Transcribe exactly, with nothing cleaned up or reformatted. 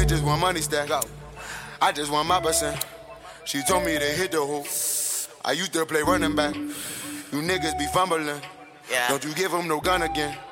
just want money stack. Go. I just want my percent. She told me to hit the hoop. I used to play running back. You niggas be fumbling. Yeah. Don't you give him no gun again.